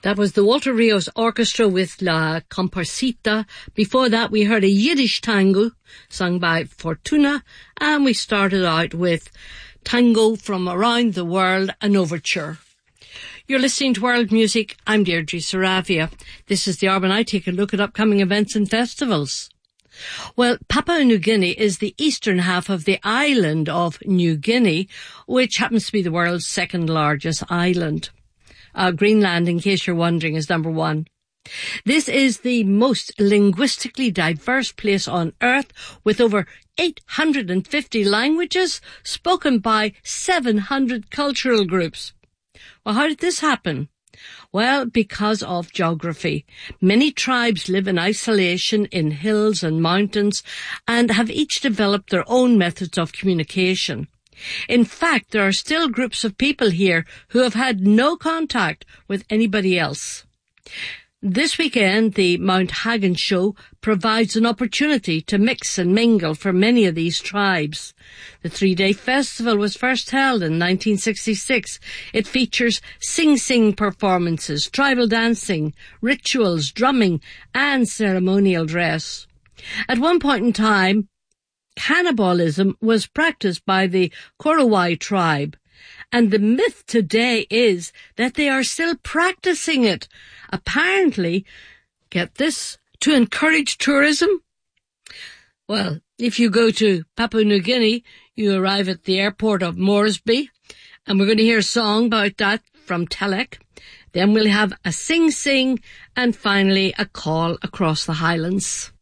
That was the Walter Rios Orchestra with La Comparsita. Before that, we heard a Yiddish tango sung by Fortuna, and we started out with Tango from Around the World, an overture. You're listening to World Music. I'm Deirdre Saravia. This is the hour when I take a look at upcoming events and festivals. Well, Papua New Guinea is the eastern half of the island of New Guinea, which happens to be the world's second largest island. Greenland, in case you're wondering, is number one. This is the most linguistically diverse place on Earth, with over 850 languages spoken by 700 cultural groups. Well, how did this happen? Well, because of geography. Many tribes live in isolation in hills and mountains and have each developed their own methods of communication. In fact, there are still groups of people here who have had no contact with anybody else. This weekend, the Mount Hagen Show provides an opportunity to mix and mingle for many of these tribes. The 3-day festival was first held in 1966. It features sing-sing performances, tribal dancing, rituals, drumming, and ceremonial dress. At one point in time, cannibalism was practiced by the Korowai tribe, and the myth today is that they are still practicing it, apparently, get this, to encourage tourism. Well, if you go to Papua New Guinea, you arrive at the airport of Moresby, and we're going to hear a song about that from Telek. Then we'll have a sing-sing, and finally a call across the Highlands.